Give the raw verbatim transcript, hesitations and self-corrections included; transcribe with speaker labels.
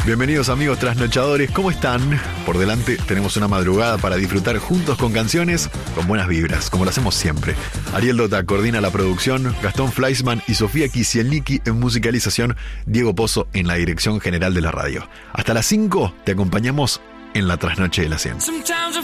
Speaker 1: Bienvenidos amigos trasnochadores, ¿cómo están? Por delante tenemos una madrugada para disfrutar juntos con canciones, con buenas vibras, como lo hacemos siempre. Ariel Dota coordina la producción, Gastón Fleischmann y Sofía Kisielnicki en musicalización, Diego Pozo en la dirección general de la radio. Hasta las cinco te acompañamos en la trasnoche de la cien.